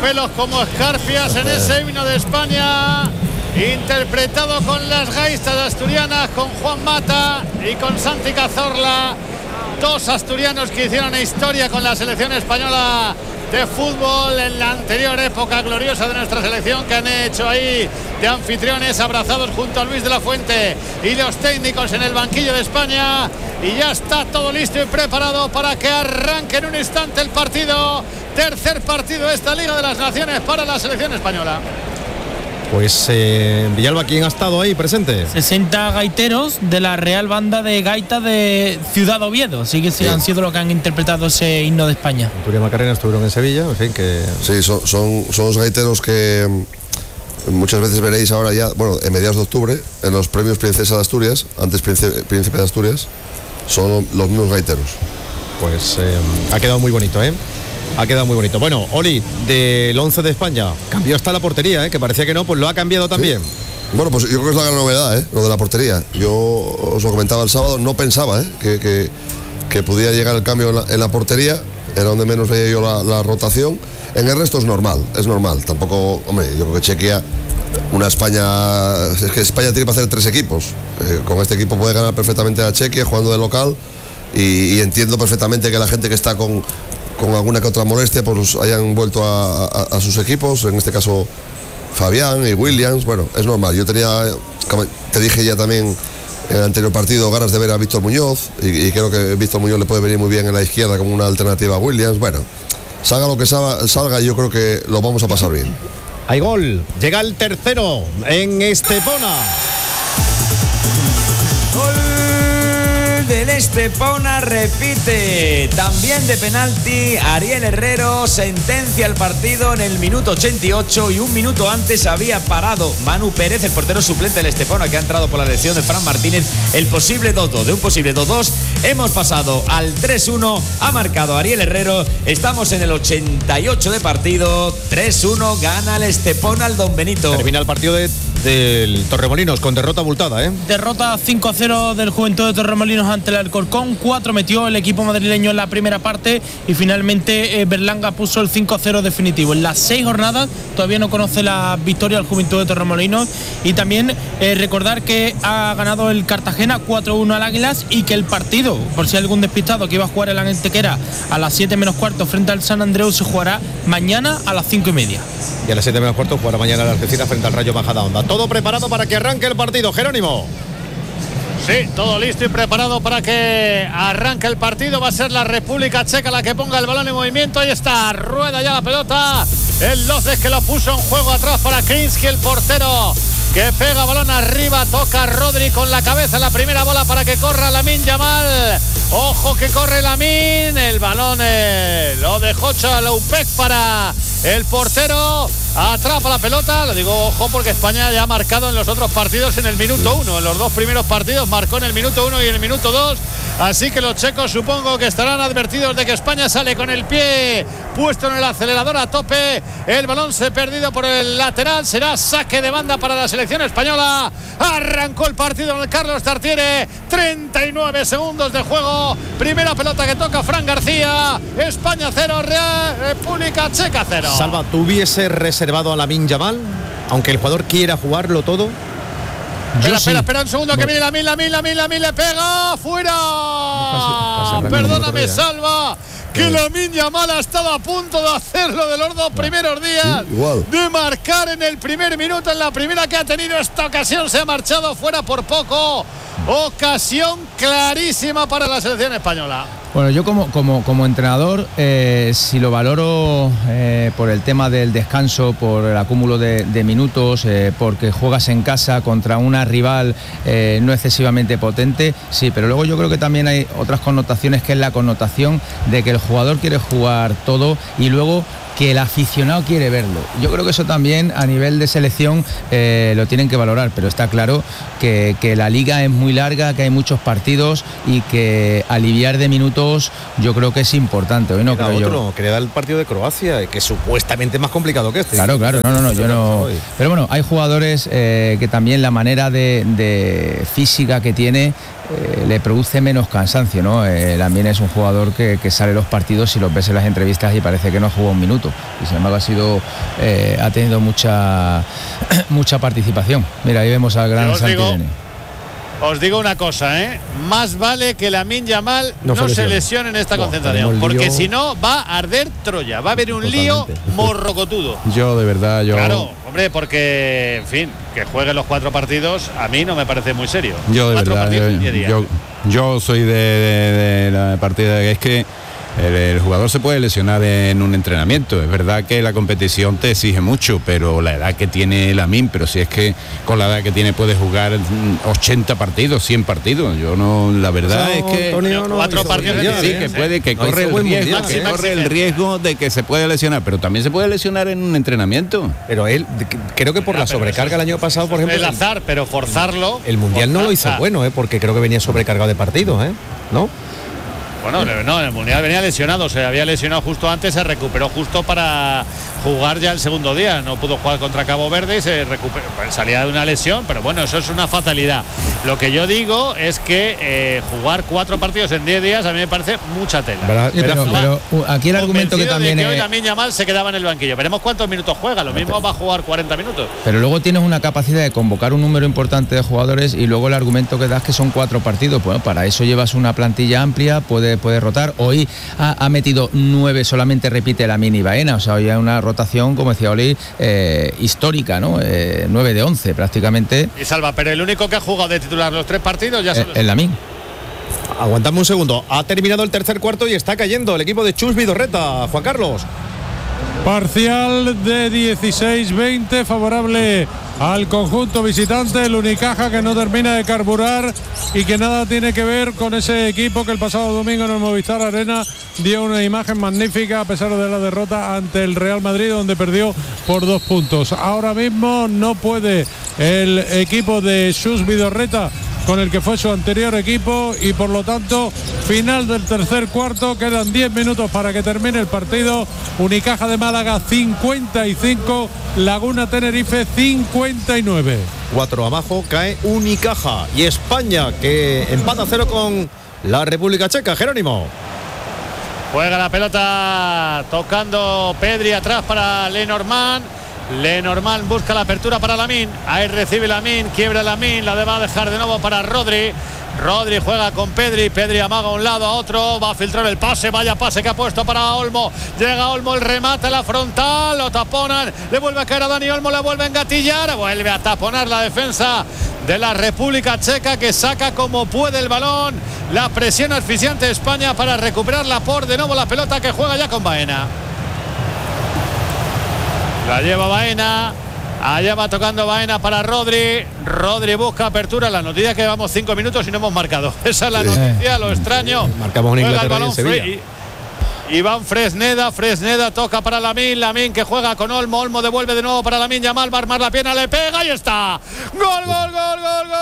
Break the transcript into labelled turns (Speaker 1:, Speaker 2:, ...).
Speaker 1: pelos como escarpias en ese himno de España, interpretado con las gaitas asturianas, con Juan Mata y con Santi Cazorla, dos asturianos que hicieron historia con la selección española de fútbol en la anterior época gloriosa de nuestra selección, que han hecho ahí de anfitriones, abrazados junto a Luis de la Fuente y los técnicos en el banquillo de España, y ya está todo listo y preparado para que arranque en un instante el partido, tercer partido de esta Liga de las Naciones para la selección española.
Speaker 2: Pues Villalba, ¿quién ha estado ahí presente?
Speaker 3: 60 gaiteros de la Real Banda de Gaita de Ciudad Oviedo. Sí que han sido los que han interpretado ese himno de España.
Speaker 2: Turia Macarena estuvieron en Sevilla, en fin, que...
Speaker 4: Sí, son los gaiteros que muchas veces veréis ahora ya, bueno, en mediados de octubre, en los premios Princesa de Asturias, antes Príncipe de Asturias, son los mismos gaiteros.
Speaker 2: Pues ha quedado muy bonito, ¿eh? Ha quedado muy bonito. Bueno, Oli, del 11 de España, cambió hasta la portería, que parecía que no, pues lo ha cambiado también.
Speaker 4: Sí. Bueno, pues yo creo que es la gran novedad, lo de la portería. Yo os lo comentaba el sábado, no pensaba que pudiera llegar el cambio en la portería, era donde menos veía yo la rotación. En el resto es normal. Tampoco, hombre, yo creo que Chequia, es que España tiene que hacer 3 equipos. Con este equipo puede ganar perfectamente a Chequia jugando de local, y entiendo perfectamente que la gente que está con alguna que otra molestia pues hayan vuelto a sus equipos, en este caso Fabián y Williams. Bueno, es normal. Yo tenía, como te dije ya también en el anterior partido, ganas de ver a Víctor Muñoz, y creo que Víctor Muñoz le puede venir muy bien en la izquierda como una alternativa a Williams. Bueno, salga lo que salga, yo creo que lo vamos a pasar bien.
Speaker 2: Hay gol, llega el tercero en Estepona.
Speaker 5: Del Estepona, repite también de penalti Ariel Herrero, sentencia el partido en el minuto 88, y un minuto antes había parado Manu Pérez, el portero suplente del Estepona, que ha entrado por la lesión de Fran Martínez, el posible 2-2. De un posible 2-2 hemos pasado al 3-1, ha marcado Ariel Herrero, estamos en el 88 de partido, 3-1, gana el Estepona al Don Benito.
Speaker 2: Termina el partido del Torremolinos con derrota abultada,
Speaker 3: Derrota 5-0 del Juventud de Torremolinos ante el Alcorcón. 4 metió el equipo madrileño en la primera parte, y finalmente Berlanga puso el 5-0 definitivo. En las 6 jornadas todavía no conoce la victoria al Juventud de Torremolinos. Y también recordar que ha ganado el Cartagena 4-1 al Águilas, y que el partido, por si hay algún despistado, que iba a jugar el Antequera a las 7 menos cuarto frente al San Andreu, se jugará mañana a las 5:30.
Speaker 2: Y a las 7 menos cuarto jugará mañana la Algeciras frente al Rayo Majadahonda. Todo preparado para que arranque el partido, Jerónimo.
Speaker 1: Sí, todo listo y preparado para que arranque el partido. Va a ser la República Checa la que ponga el balón en movimiento. Ahí está, rueda ya la pelota. El Lozes, que lo puso en juego atrás para Krinsky, el portero, que pega balón arriba, toca Rodri con la cabeza la primera bola para que corra Lamine Yamal. Ojo que corre Lamine, el balón lo dejó Chaloupec para el portero, atrapa la pelota. Lo digo ojo porque España ya ha marcado en los otros partidos en el minuto 1, en los 2 primeros partidos marcó en el minuto 1 y en el minuto 2, así que los checos supongo que estarán advertidos de que España sale con el pie puesto en el acelerador a tope. El balón se ha perdido por el lateral, será saque de banda para la selección española. Arrancó el partido en el Carlos Tartiere, 39 segundos de juego, primera pelota que toca Fran García. España 0, República Checa 0.
Speaker 2: Salva, ¿tú hubiese reservado a Lamine Yamal, aunque el jugador quiera jugarlo todo?
Speaker 1: Espera un segundo, que viene Lamine le pega, fuera. Perdóname, Salva, que Lamine Yamal ha estado a punto de hacerlo de los 2 primeros días, de marcar en el primer minuto, en la primera que ha tenido esta ocasión, se ha marchado fuera por poco. Ocasión clarísima para la selección española.
Speaker 6: Bueno, yo como entrenador, si lo valoro por el tema del descanso, por el acúmulo de minutos, porque juegas en casa contra una rival no excesivamente potente, sí, pero luego yo creo que también hay otras connotaciones, que es la connotación de que el jugador quiere jugar todo y luego que el aficionado quiere verlo. Yo creo que eso también a nivel de selección lo tienen que valorar, pero está claro que la liga es muy larga, que hay muchos partidos y que aliviar de minutos yo creo que es importante. Hoy no creo yo.
Speaker 2: Queda el partido de Croacia, que es supuestamente más complicado que este.
Speaker 6: Claro, no, yo no. Pero bueno, hay jugadores que también la manera de física que tiene le produce menos cansancio, ¿no? También es un jugador que sale los partidos y los ves en las entrevistas y parece que no ha jugado un minuto. Y sin embargo ha tenido mucha participación. Mira, ahí vemos al gran Santillane.
Speaker 1: Os digo una cosa, más vale que Lamine Yamal no se lesione en esta concentración, porque si no va a arder Troya, va a haber un lío morrocotudo.
Speaker 7: Claro,
Speaker 1: hombre, porque, en fin, que juegue los 4 partidos a mí no me parece muy serio.
Speaker 7: Yo soy de la partida de que el jugador se puede lesionar en un entrenamiento. Es verdad que la competición te exige mucho, pero la edad que tiene Lamine, pero si es que con la edad que tiene puede jugar 80 partidos, 100 partidos. Yo no, la verdad es que
Speaker 1: 4 partidos
Speaker 7: que puede, que corre el riesgo de que se puede lesionar, pero también se puede lesionar en un entrenamiento.
Speaker 2: Pero él, creo que por la sobrecarga el año pasado, por ejemplo,
Speaker 1: el azar, pero forzarlo.
Speaker 2: El Mundial no lo hizo bueno, porque creo que venía sobrecargado de partidos, ¿no?
Speaker 1: Bueno, no, en el Mundial venía lesionado, se había lesionado justo antes, se recuperó justo para jugar ya el segundo día, no pudo jugar contra Cabo Verde y se recuperó, salía de una lesión, pero bueno, eso es una fatalidad. Lo que yo digo es que jugar 4 partidos en 10 días a mí me parece mucha tela.
Speaker 6: Pero aquí el argumento que también
Speaker 1: de que hoy Lamine Yamal se quedaba en el banquillo. Veremos cuántos minutos juega, lo mismo va a jugar 40 minutos.
Speaker 6: Pero luego tienes una capacidad de convocar un número importante de jugadores y luego el argumento que das que son 4 partidos. Bueno, para eso llevas una plantilla amplia, puede rotar. Hoy ha metido 9, solamente repite Lamine y Baena, o sea, hoy hay una rotación, como decía Oli, histórica, ¿no? 9 de 11 prácticamente.
Speaker 1: Y Salva, pero el único que ha jugado de titular los 3 partidos ya
Speaker 6: el Lamine.
Speaker 2: Aguantame un segundo, ha terminado el tercer cuarto y está cayendo el equipo de Chus Vidorreta. Juan Carlos.
Speaker 8: Parcial de 16-20 favorable al conjunto visitante, el Unicaja, que no termina de carburar y que nada tiene que ver con ese equipo que el pasado domingo en el Movistar Arena dio una imagen magnífica a pesar de la derrota ante el Real Madrid, donde perdió por 2 puntos. Ahora mismo no puede el equipo de Chus Vidorreta con el que fue su anterior equipo y por lo tanto final del tercer cuarto, quedan 10 minutos para que termine el partido. Unicaja de Málaga 55, Laguna Tenerife 59.
Speaker 2: 4 abajo, cae Unicaja y España, que empata 0 con la República Checa. Jerónimo.
Speaker 1: Juega la pelota tocando Pedri atrás para Lenormand. Lenormand busca la apertura para Lamine. Ahí recibe Lamine, quiebra Lamine, la va a dejar de nuevo para Rodri. Rodri juega con Pedri, Pedri amaga a un lado, a otro, va a filtrar el pase, vaya pase que ha puesto para Olmo. Llega Olmo, el remate a la frontal, lo taponan, le vuelve a caer a Dani Olmo, le vuelve a engatillar, vuelve a taponar la defensa de la República Checa, que saca como puede el balón. La presión asfixiante de España para recuperarla por de nuevo la pelota, que juega ya con Baena. La lleva Baena, allá va tocando Baena para Rodri. Rodri busca apertura. La noticia es que llevamos 5 minutos y no hemos marcado. Esa es la noticia, lo extraño.
Speaker 2: Marcamos en Inglaterra y en Sevilla.
Speaker 1: Iván Fresneda toca para Lamine, que juega con Olmo. Olmo devuelve de nuevo para Lamine Yamal, va a armar la pierna, le pega y está. ¡Gol, gol, gol, gol, gol!